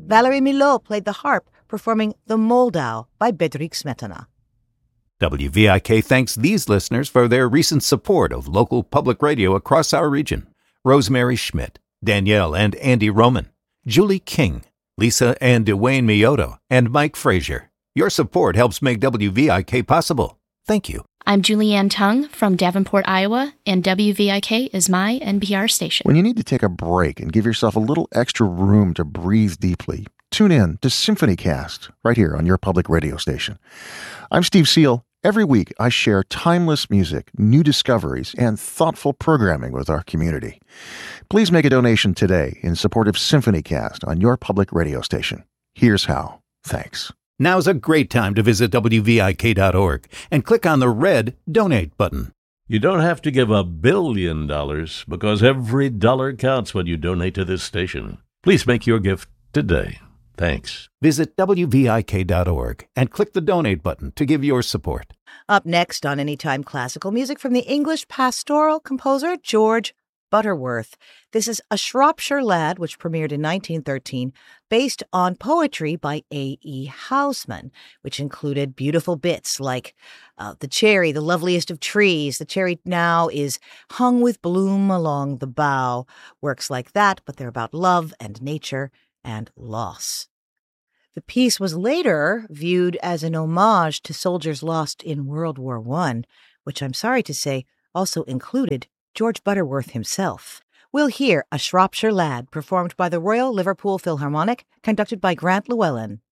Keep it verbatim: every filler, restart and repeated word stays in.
Valerie Milot played the harp, performing The Moldau by Bedřich Smetana. W V I K thanks these listeners for their recent support of local public radio across our region. Rosemary Schmidt, Danielle and Andy Roman, Julie King, Lisa and Dwayne Mioto, and Mike Frazier. Your support helps make W V I K possible. Thank you. I'm Julianne Tung from Davenport, Iowa, and W V I K is my N P R station. When you need to take a break and give yourself a little extra room to breathe deeply, tune in to SymphonyCast right here on your public radio station. I'm Steve Seal. Every week, I share timeless music, new discoveries, and thoughtful programming with our community. Please make a donation today in support of SymphonyCast on your public radio station. Here's how. Thanks. Now's a great time to visit W V I K dot org and click on the red Donate button. You don't have to give a billion dollars because every dollar counts when you donate to this station. Please make your gift today. Thanks. Visit W V I K dot org and click the Donate button to give your support. Up next on Anytime Classical music from the English pastoral composer George Butterworth. This is A Shropshire Lad, which premiered in nineteen thirteen, based on poetry by A E Housman, which included beautiful bits like uh, the cherry, the loveliest of trees. The cherry now is hung with bloom along the bough. Works like that, but they're about love and nature and loss. The piece was later viewed as an homage to soldiers lost in World War One, which I'm sorry to say also included George Butterworth himself. We'll hear A Shropshire Lad, performed by the Royal Liverpool Philharmonic, conducted by Grant Llewellyn.